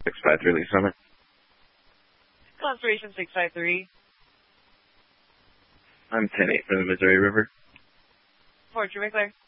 653 Lee Summit. Constellation 653. I'm 10-8 from the Missouri River. Fort True, clear.